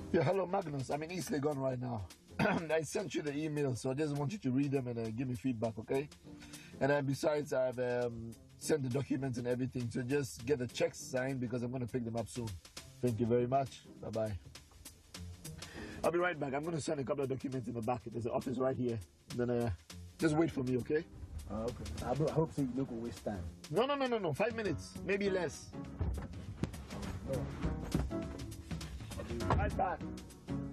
Yeah, hello Magnus. I'm in East Legon right now. I sent you the email, so I just want you to read them and give me feedback, okay? And besides, I've sent the documents and everything, so just get the checks signed because I'm going to pick them up soon. Thank you very much. Bye bye. I'll be right back. I'm going to send a couple of documents in the back. There's an office right here. Then just wait for me, okay? Okay. I hope so you don't waste time. No. 5 minutes, maybe less. I'll be right back.